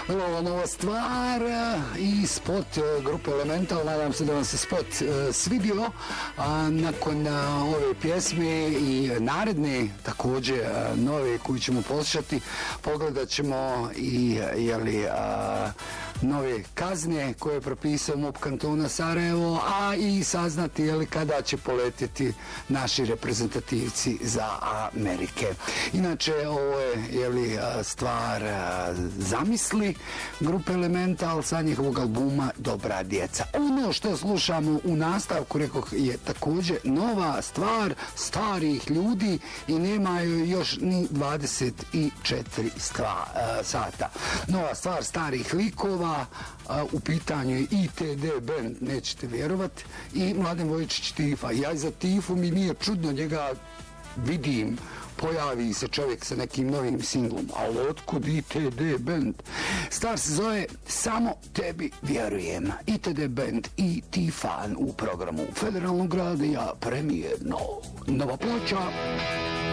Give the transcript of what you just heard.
Vrlo nova stvar i spot grupe Elemental. Nadam se da vam se spot svidio. Nakon ove pjesme i naredne također nove koju ćemo poslušati, pogledat ćemo i nove kazne koje je propisao MUP kantona Sarajevo, a i saznati kada će poletjeti naši reprezentativci za Amerike. Inače, ovo je stvar zamisli grupe Elemental sa njihovog albuma Dobra djeca. Ono što slušamo u nastavku, rekoh, je također nova stvar starih ljudi i nema još ni 24 sata. Nova stvar starih likova, u pitanju je ITD band, nećete vjerovati, i Mladen Vojčić Tifa. Ja za Tifu mi nije čudno, njega vidim, pojavi se čovjek sa nekim novim singlom, ali otkud ITD band? Stvar se zove Samo tebi vjerujem. ITD band i Tifan u programu Federalnog radija premijerno. Nova ploča.